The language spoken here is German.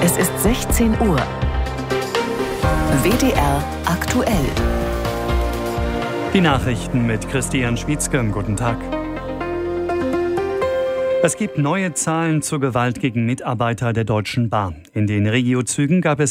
Es ist 16 Uhr. WDR aktuell. Die Nachrichten mit Christian Schwietzke. Guten Tag. Es gibt neue Zahlen zur Gewalt gegen Mitarbeiter der Deutschen Bahn. In den Regiozügen gab es